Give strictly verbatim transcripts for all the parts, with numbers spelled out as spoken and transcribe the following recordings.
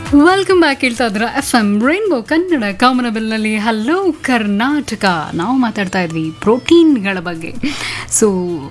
Welcome back. ಹೇಳ್ತಾ ಇದ್ರ F M rainbow Kannada ಕಾಮನಬಿಲ್ನಲ್ಲಿ hello Karnataka. ನಾವು ಮಾತಾಡ್ತಾ ಇದ್ವಿ ಪ್ರೋಟೀನ್ಗಳ ಬಗ್ಗೆ. ಸೊ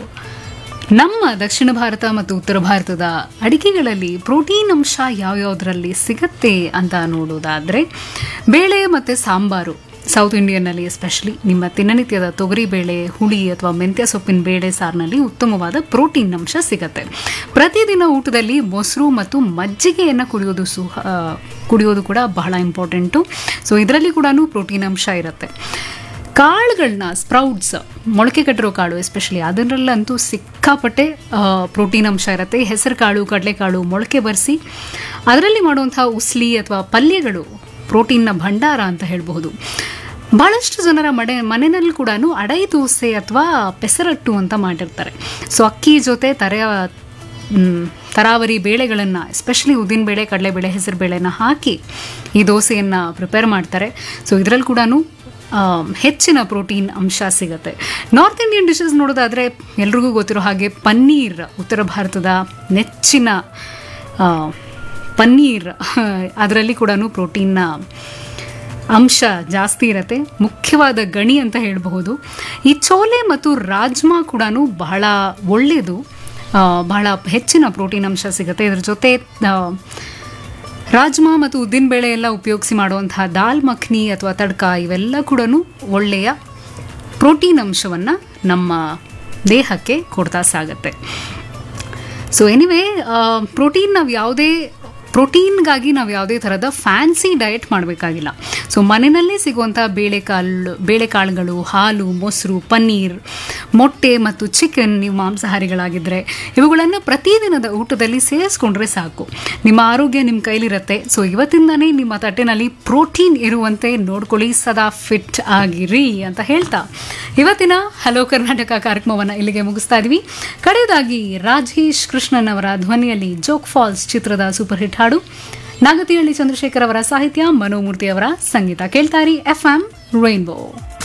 ನಮ್ಮ ದಕ್ಷಿಣ ಭಾರತ ಮತ್ತು ಉತ್ತರ ಭಾರತದ ಅಡಿಗೆಗಳಲ್ಲಿ ಪ್ರೋಟೀನ್ ಅಂಶ ಯಾವ್ಯಾವುದರಲ್ಲಿ ಸಿಗತ್ತೆ ಅಂತ ನೋಡೋದಾದರೆ, ಬೇಳೆ ಮತ್ತು ಸಾಂಬಾರು, ಸೌತ್ ಇಂಡಿಯನ್ನಲ್ಲಿ ಎಸ್ಪೆಷಲಿ ನಿಮ್ಮ ದಿನನಿತ್ಯದ ತೊಗರಿ ಬೇಳೆ, ಹುಳಿ ಅಥವಾ ಮೆಂತ್ಯ ಸೊಪ್ಪಿನ ಬೇಳೆ ಸಾರಿನಲ್ಲಿ ಉತ್ತಮವಾದ ಪ್ರೋಟೀನ್ ಅಂಶ ಸಿಗುತ್ತೆ. ಪ್ರತಿದಿನ ಊಟದಲ್ಲಿ ಮೊಸರು ಮತ್ತು ಮಜ್ಜಿಗೆಯನ್ನು ಕುಡಿಯೋದು ಸುಹ ಕುಡಿಯೋದು ಕೂಡ ಬಹಳ ಇಂಪಾರ್ಟೆಂಟು. ಸೊ ಇದರಲ್ಲಿ ಕೂಡ ಪ್ರೋಟೀನ್ ಅಂಶ ಇರುತ್ತೆ. ಕಾಳುಗಳನ್ನ, ಸ್ಪ್ರೌಟ್ಸ್, ಮೊಳಕೆ ಕಟ್ಟಿರೋ ಕಾಳು ಎಸ್ಪೆಷಲಿ ಅದರಲ್ಲಂತೂ ಸಿಕ್ಕಾಪಟ್ಟೆ ಪ್ರೋಟೀನ್ ಅಂಶ ಇರುತ್ತೆ. ಹೆಸರು ಕಾಳು, ಕಡಲೆಕಾಳು ಮೊಳಕೆ ಬರೆಸಿ ಅದರಲ್ಲಿ ಮಾಡುವಂಥ ಉಸ್ಲಿ ಅಥವಾ ಪಲ್ಯಗಳು ಪ್ರೋಟೀನ್ನ ಭಂಡಾರ ಅಂತ ಹೇಳಬಹುದು. ಭಾಳಷ್ಟು ಜನರ ಮನೆ ಮನೆಯಲ್ಲಿ ಕೂಡ ಅಡೈ ದೋಸೆ ಅಥವಾ ಪೆಸರಟ್ಟು ಅಂತ ಮಾಡಿರ್ತಾರೆ. ಸೊ ಅಕ್ಕಿ ಜೊತೆ ತರೆಯ ತರಾವರಿ ಬೇಳೆಗಳನ್ನು, ಎಸ್ಪೆಷಲಿ ಉದ್ದಿನಬೇಳೆ, ಕಡಲೆಬೇಳೆ, ಹೆಸರು ಬೇಳೆನ ಹಾಕಿ ಈ ದೋಸೆಯನ್ನು ಪ್ರಿಪೇರ್ ಮಾಡ್ತಾರೆ. ಸೊ ಇದರಲ್ಲಿ ಕೂಡ ಹೆಚ್ಚಿನ ಪ್ರೋಟೀನ್ ಅಂಶ ಸಿಗುತ್ತೆ. ನಾರ್ತ್ ಇಂಡಿಯನ್ ಡಿಶಸ್ ನೋಡೋದಾದರೆ ಎಲ್ರಿಗೂ ಗೊತ್ತಿರೋ ಹಾಗೆ ಪನ್ನೀರ್ ಉತ್ತರ ಭಾರತದ ನೆಚ್ಚಿನ ಪನ್ನೀರ್, ಅದರಲ್ಲಿ ಕೂಡ ಪ್ರೋಟೀನ್ನ ಅಂಶ ಜಾಸ್ತಿ ಇರುತ್ತೆ. ಮುಖ್ಯವಾದ ಗಣಿ ಅಂತ ಹೇಳಬಹುದು. ಈ ಚೋಲೆ ಮತ್ತು ರಾಜ್ಮಾ ಕೂಡ ಬಹಳ ಒಳ್ಳೆಯದು, ಬಹಳ ಹೆಚ್ಚಿನ ಪ್ರೋಟೀನ್ ಅಂಶ ಸಿಗುತ್ತೆ. ಇದರ ಜೊತೆ ರಾಜ್ಮಾ ಮತ್ತು ಉದ್ದಿನಬೇಳೆ ಎಲ್ಲ ಉಪಯೋಗಿಸಿ ಮಾಡುವಂತಹ ದಾಲ್ ಮಖನಿ ಅಥವಾ ತಡ್ಕ ಇವೆಲ್ಲ ಕೂಡ ಒಳ್ಳೆಯ ಪ್ರೋಟೀನ್ ಅಂಶವನ್ನು ನಮ್ಮ ದೇಹಕ್ಕೆ ಕೊಡ್ತಾ ಸಾಗುತ್ತೆ. ಸೊ ಎನಿವೇ, ಪ್ರೋಟೀನ್ ನಾವು ಯಾವುದೇ ಪ್ರೋಟೀನ್ಗಾಗಿ ನಾವು ಯಾವುದೇ ಥರದ ಫ್ಯಾನ್ಸಿ ಡಯಟ್ ಮಾಡಬೇಕಾಗಿಲ್ಲ. ಸೊ ಮನೆಯಲ್ಲೇ ಸಿಗುವಂಥ ಬೇಳೆಕಾಳು ಬೇಳೆಕಾಳುಗಳು, ಹಾಲು, ಮೊಸರು, ಪನ್ನೀರ್, ಮೊಟ್ಟೆ ಮತ್ತು ಚಿಕನ್, ನೀವು ಮಾಂಸಾಹಾರಿಗಳಾಗಿದ್ದರೆ ಇವುಗಳನ್ನು ಪ್ರತಿದಿನದ ಊಟದಲ್ಲಿ ಸೇರಿಸ್ಕೊಂಡ್ರೆ ಸಾಕು. ನಿಮ್ಮ ಆರೋಗ್ಯ ನಿಮ್ಮ ಕೈಲಿರುತ್ತೆ. ಸೊ ಇವತ್ತಿಂದನೇ ನಿಮ್ಮ ತಟ್ಟೆನಲ್ಲಿ ಪ್ರೋಟೀನ್ ಇರುವಂತೆ ನೋಡ್ಕೊಳ್ಳಿ, ಸದಾ ಫಿಟ್ ಆಗಿರಿ ಅಂತ ಹೇಳ್ತಾ ಇವತ್ತಿನ ಹಲೋ ಕರ್ನಾಟಕ ಕಾರ್ಯಕ್ರಮವನ್ನು ಇಲ್ಲಿಗೆ ಮುಗಿಸ್ತಾ ಇದ್ವಿ. ಕಡೆಯದಾಗಿ ರಾಜೇಶ್ ಕೃಷ್ಣನ್ ಅವರ ಧ್ವನಿಯಲ್ಲಿ ಜೋಗ್ ಫಾಲ್ಸ್ ಚಿತ್ರದ ಸೂಪರ್ ಹಿಟ್ ಹಾಡು, ನಾಗತಿಹಳ್ಳಿ ಚಂದ್ರಶೇಖರ್ ಅವರ ಸಾಹಿತ್ಯ, ಮನೋಮೂರ್ತಿ ಅವರ ಸಂಗೀತ. ಕೇಳ್ತಾರಿ ಎಫ್ ಎಂ ರೈನ್ಬೋ.